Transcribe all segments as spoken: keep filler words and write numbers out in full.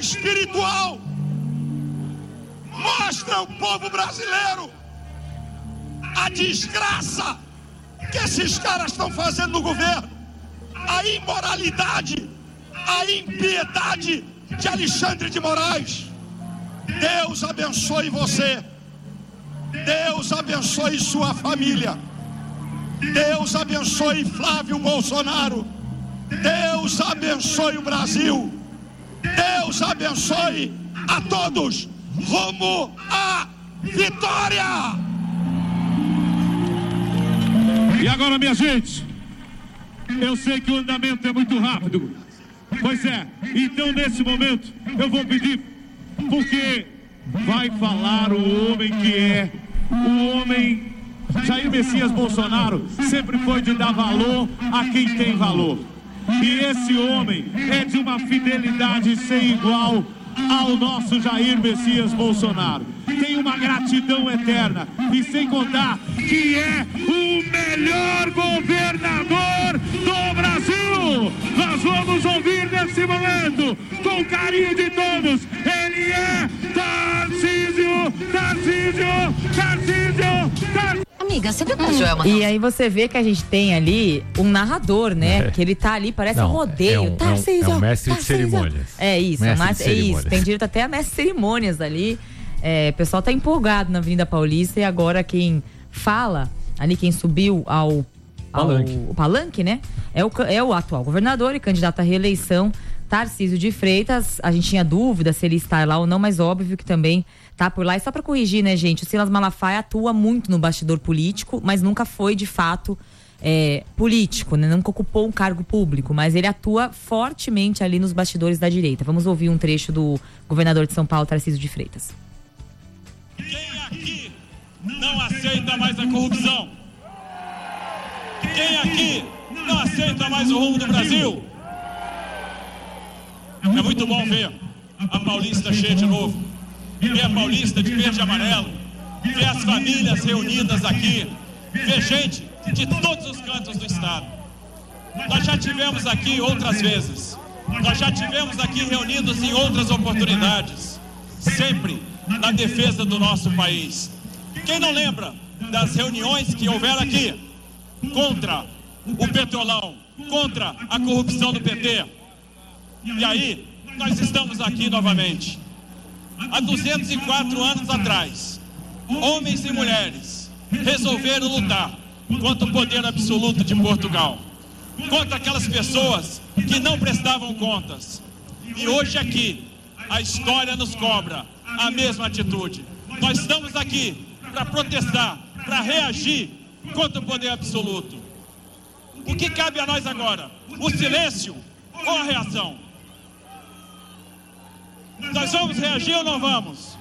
espiritual. Mostra ao povo brasileiro a desgraça que esses caras estão fazendo no governo, a imoralidade, a impiedade de Alexandre de Moraes. Deus abençoe você. Deus abençoe sua família. Deus abençoe Flávio Bolsonaro. Deus abençoe o Brasil. Deus abençoe a todos. Rumo à vitória! E agora, minha gente, eu sei que o andamento é muito rápido. Pois é, então nesse momento eu vou pedir, porque vai falar o homem que é o homem. Jair Messias Bolsonaro sempre foi de dar valor a quem tem valor. E esse homem é de uma fidelidade sem igual ao nosso Jair Messias Bolsonaro. Tem uma gratidão eterna, e sem contar que é o melhor governador do Brasil. Nós vamos ouvir nesse momento, com carinho de todos, ele é Tarcísio, Tarcísio, Tarcísio, Tarcísio. Amiga, você viu que a Joelma... E aí você vê que a gente tem ali um narrador, né? É. Que ele tá ali, parece Não, um rodeio. É um, Tarcísio, é um mestre Tarcísio. de cerimônias. É isso, mestre mas, é isso. Tem direito até a mestre de cerimônias ali. É, o pessoal tá empolgado na Avenida Paulista, e agora quem fala, ali quem subiu ao, ao palanque. O palanque, né? É o, é o atual governador e candidato à reeleição, Tarcísio de Freitas. A gente tinha dúvida se ele está lá ou não, mas óbvio que também tá por lá. E só para corrigir, né, gente, o Silas Malafaia atua muito no bastidor político, mas nunca foi de fato é, político, né? Nunca ocupou um cargo público, mas ele atua fortemente ali nos bastidores da direita. Vamos ouvir um trecho do governador de São Paulo, Tarcísio de Freitas. Quem aqui não aceita mais a corrupção? Quem aqui não aceita mais o rumo do Brasil? É muito bom ver a Paulista cheia de novo, ver a Paulista de verde e amarelo, ver as famílias reunidas aqui, ver gente de todos os cantos do estado. Nós já tivemos aqui outras vezes, nós já tivemos aqui reunidos em outras oportunidades, sempre na defesa do nosso país. Quem não lembra das reuniões que houveram aqui contra o Petrolão, contra a corrupção do P T? E aí, nós estamos aqui novamente. Há duzentos e quatro anos atrás, homens e mulheres resolveram lutar contra o poder absoluto de Portugal, contra aquelas pessoas que não prestavam contas. E hoje aqui, a história nos cobra a mesma atitude. Nós estamos aqui para protestar, para reagir contra o poder absoluto. O que cabe a nós agora? O silêncio ou a reação? Nós vamos reagir ou não vamos?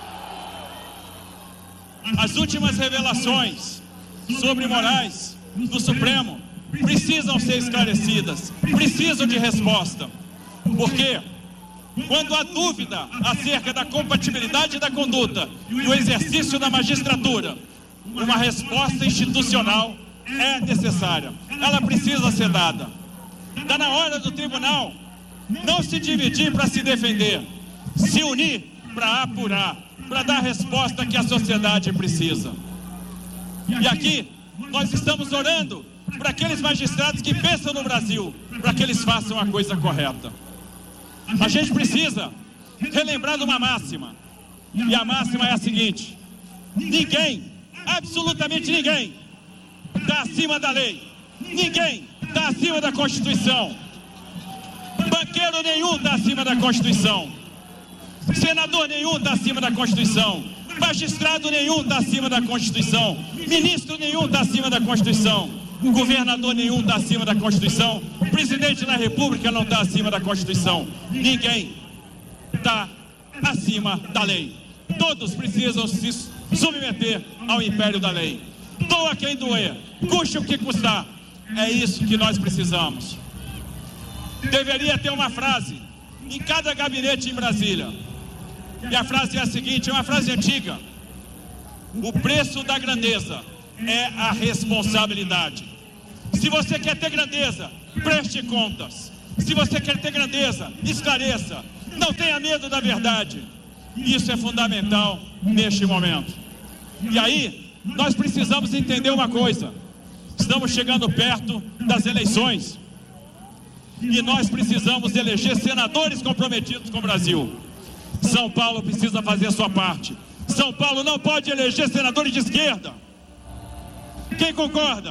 As últimas revelações sobre Moraes do Supremo precisam ser esclarecidas, precisam de resposta. Porque quando há dúvida acerca da compatibilidade da conduta e o exercício da magistratura, uma resposta institucional é necessária. Ela precisa ser dada. Está na hora do tribunal não se dividir para se defender, se unir para apurar, para dar a resposta que a sociedade precisa. E aqui nós estamos orando para aqueles magistrados que pensam no Brasil, para que eles façam a coisa correta. A gente precisa relembrar de uma máxima, e a máxima é a seguinte: ninguém, absolutamente ninguém, está acima da lei, ninguém está acima da Constituição, banqueiro nenhum está acima da Constituição, senador nenhum está acima da Constituição, magistrado nenhum está acima da Constituição, ministro nenhum está acima da Constituição, governador nenhum está acima da Constituição, o presidente da República não está acima da Constituição. Ninguém está acima da lei. Todos precisam se submeter ao império da lei. Doa quem doer, custe o que custar. É isso que nós precisamos. Deveria ter uma frase em cada gabinete em Brasília. E a frase é a seguinte, é uma frase antiga: o preço da grandeza é a responsabilidade. Se você quer ter grandeza, preste contas. Se você quer ter grandeza, esclareça. Não tenha medo da verdade. Isso é fundamental neste momento. E aí, nós precisamos entender uma coisa. Estamos chegando perto das eleições. E nós precisamos eleger senadores comprometidos com o Brasil. São Paulo precisa fazer a sua parte. São Paulo não pode eleger senadores de esquerda. Quem concorda?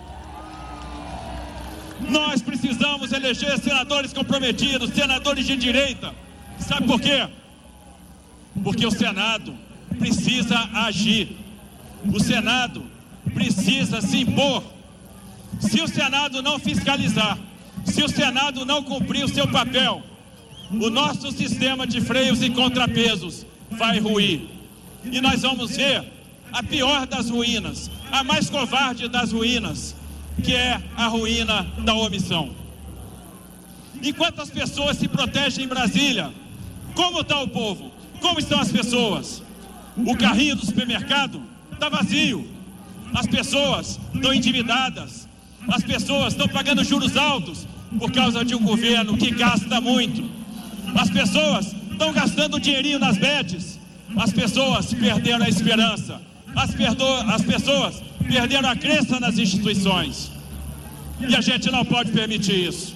Nós precisamos eleger senadores comprometidos, senadores de direita. Sabe por quê? Porque o Senado precisa agir. O Senado precisa se impor. Se o Senado não fiscalizar, se o Senado não cumprir o seu papel, o nosso sistema de freios e contrapesos vai ruir. E nós vamos ver a pior das ruínas, a mais covarde das ruínas, que é a ruína da omissão. Enquanto as pessoas se protegem em Brasília, como está o povo? Como estão as pessoas? O carrinho do supermercado está vazio. As pessoas estão endividadas. As pessoas estão pagando juros altos por causa de um governo que gasta muito. As pessoas estão gastando dinheirinho nas bets. As pessoas perderam a esperança. As, perdo... As pessoas perderam a crença nas instituições. E a gente não pode permitir isso.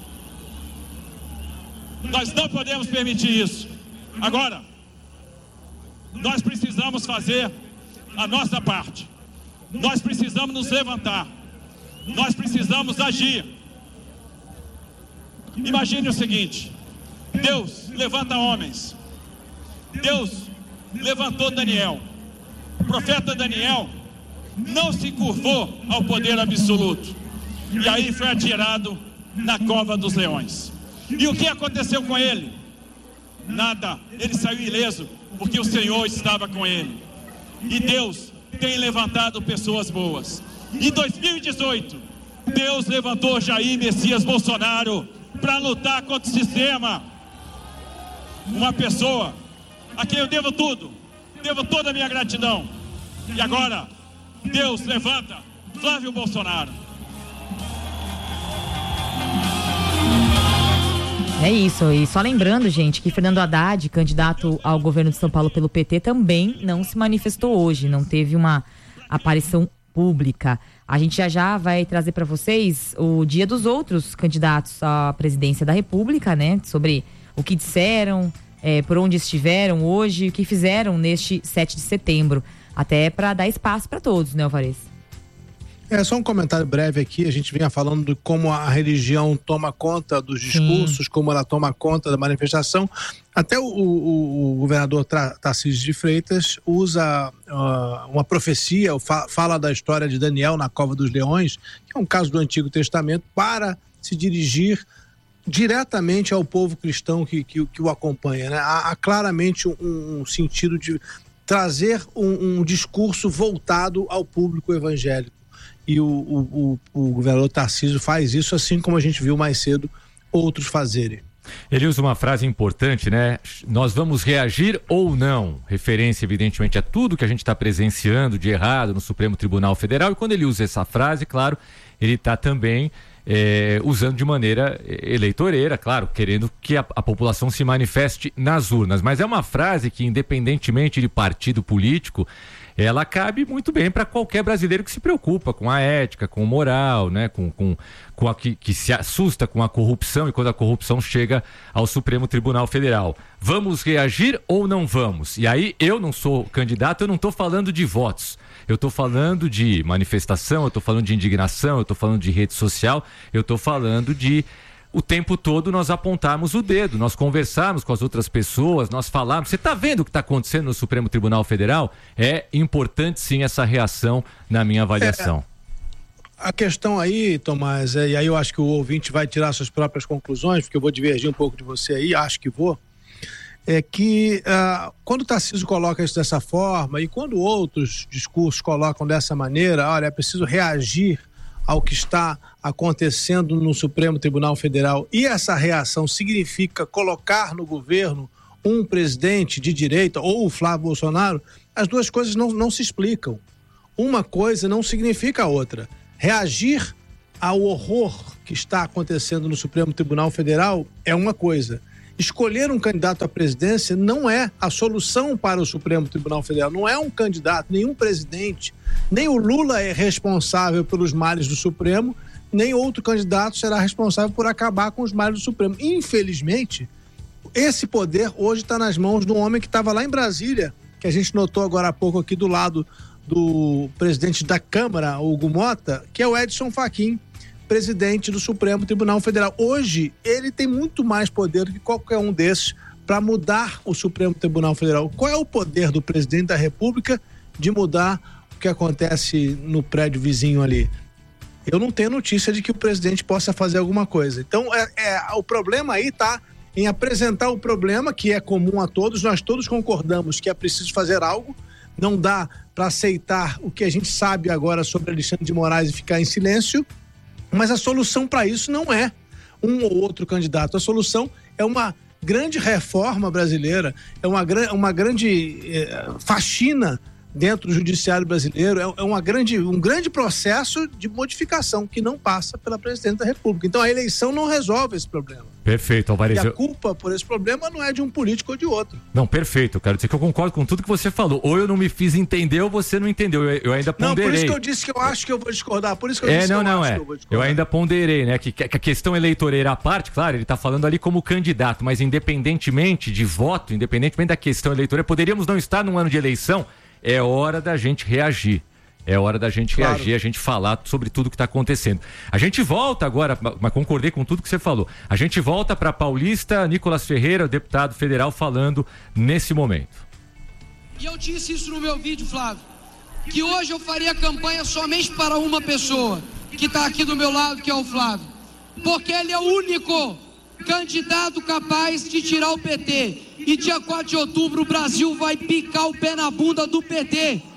Nós não podemos permitir isso. Agora, nós precisamos fazer a nossa parte. Nós precisamos nos levantar. Nós precisamos agir. Imagine o seguinte: Deus levanta homens. Deus levantou Daniel. O profeta Daniel não se curvou ao poder absoluto. E aí foi atirado na cova dos leões. E o que aconteceu com ele? Nada. Ele saiu ileso, porque o Senhor estava com ele. E Deus tem levantado pessoas boas. Em dois mil e dezoito, Deus levantou Jair Messias Bolsonaro para lutar contra o sistema. Uma pessoa a quem eu devo tudo, devo toda a minha gratidão. E agora, Deus levanta Flávio Bolsonaro. É isso, e só lembrando, gente, que Fernando Haddad, candidato ao governo de São Paulo pelo P T, também não se manifestou hoje, não teve uma aparição pública. A gente já já vai trazer para vocês o dia dos outros candidatos à presidência da República, né? Sobre o que disseram, é, por onde estiveram hoje, o que fizeram neste sete de setembro. Até para dar espaço para todos, né, Alvarez? É, só um comentário breve aqui. A gente vinha falando de como a religião toma conta dos discursos, Sim. como ela toma conta da manifestação. Até o, o, o governador Tarcísio de Freitas usa uh, uma profecia, fa- fala da história de Daniel na Cova dos Leões, que é um caso do Antigo Testamento, para se dirigir diretamente ao povo cristão que, que, que o acompanha, né? Há, há claramente um, um sentido de trazer um, um discurso voltado ao público evangélico. E o, o, o, o governador Tarcísio faz isso, assim como a gente viu mais cedo outros fazerem. Ele usa uma frase importante, né? Nós vamos reagir ou não? Referência, evidentemente, a tudo que a gente está presenciando de errado no Supremo Tribunal Federal. E quando ele usa essa frase, claro, ele está também é, usando de maneira eleitoreira, claro, querendo que a, a população se manifeste nas urnas. Mas é uma frase que, independentemente de partido político, ela cabe muito bem para qualquer brasileiro que se preocupa com a ética, com o moral, né? com, com, com a, que, que se assusta com a corrupção e quando a corrupção chega ao Supremo Tribunal Federal. Vamos reagir ou não vamos? E aí eu não sou candidato, eu não estou falando de votos. Eu estou falando de manifestação, eu estou falando de indignação, eu estou falando de rede social, eu estou falando de... O tempo todo nós apontarmos o dedo, nós conversarmos com as outras pessoas, nós falarmos. Você está vendo o que está acontecendo no Supremo Tribunal Federal? É importante sim essa reação na minha avaliação. É, a questão aí, Tomás, é, e aí eu acho que o ouvinte vai tirar suas próprias conclusões, porque eu vou divergir um pouco de você aí, acho que vou, é que uh, quando o Tarcísio coloca isso dessa forma e quando outros discursos colocam dessa maneira, olha, é preciso reagir ao que está acontecendo no Supremo Tribunal Federal, e essa reação significa colocar no governo um presidente de direita ou o Flávio Bolsonaro, as duas coisas não, não se explicam. Uma coisa não significa a outra. Reagir ao horror que está acontecendo no Supremo Tribunal Federal é uma coisa, escolher um candidato à presidência não é a solução para o Supremo Tribunal Federal, não é um candidato, nenhum presidente, nem o Lula é responsável pelos males do Supremo, nem outro candidato será responsável por acabar com os males do Supremo. Infelizmente, esse poder hoje está nas mãos de um homem que estava lá em Brasília, que a gente notou agora há pouco aqui do lado do presidente da Câmara, Hugo Mota, que é o Edson Fachin, presidente do Supremo Tribunal Federal. Hoje, ele tem muito mais poder do que qualquer um desses para mudar o Supremo Tribunal Federal. Qual é o poder do presidente da República de mudar o que acontece no prédio vizinho ali? Eu não tenho notícia de que o presidente possa fazer alguma coisa. Então, é, é, o problema aí está em apresentar o problema, que é comum a todos, nós todos concordamos que é preciso fazer algo, não dá para aceitar o que a gente sabe agora sobre Alexandre de Moraes e ficar em silêncio, mas a solução para isso não é um ou outro candidato, a solução é uma grande reforma brasileira, é uma, uma grande é, faxina dentro do judiciário brasileiro, é, é uma grande, um grande processo de modificação que não passa pela presidente da República. Então a eleição não resolve esse problema. Perfeito, Alvarez. E a culpa por esse problema não é de um político ou de outro. Não, perfeito. Quero dizer que eu concordo com tudo que você falou. Ou eu não me fiz entender ou você não entendeu. Eu, eu ainda ponderei. Não, por isso que eu disse que eu acho que eu vou discordar. Por isso que eu é, disse não, que eu não, acho é. que eu vou discordar. Eu ainda ponderei, né? Que, que a questão eleitoreira à parte, claro, ele está falando ali como candidato, mas independentemente de voto, independentemente da questão eleitoreira, poderíamos não estar num ano de eleição. É hora da gente reagir. É hora da gente claro. reagir, a gente falar sobre tudo que está acontecendo. A gente volta agora, mas concordei com tudo que você falou. A gente volta para Paulista, Nicolas Ferreira, deputado federal, falando nesse momento. E eu disse isso no meu vídeo, Flávio, que hoje eu faria campanha somente para uma pessoa, que está aqui do meu lado, que é o Flávio. Porque ele é o único candidato capaz de tirar o P T. E dia quatro de outubro o Brasil vai picar o pé na bunda do P T.